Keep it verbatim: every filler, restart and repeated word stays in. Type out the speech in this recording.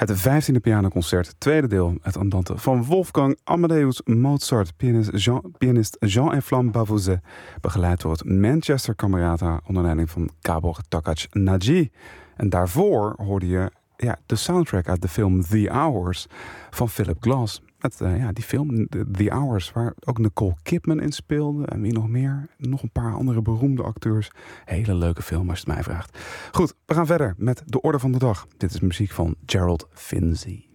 Het vijftiende pianoconcert, tweede deel, het andante van Wolfgang Amadeus Mozart, pianist Jean, pianist Jean en Flamme Bavouzet, begeleid door het Manchester Camerata onder leiding van Gabor Takacs Naji. En daarvoor hoorde je ja, de soundtrack uit de film The Hours van Philip Glass. Met uh, ja, die film The Hours, waar ook Nicole Kidman in speelde. En wie nog meer? Nog een paar andere beroemde acteurs. Hele leuke film als je het mij vraagt. Goed, we gaan verder met de orde van de dag. Dit is muziek van Gerald Finzi.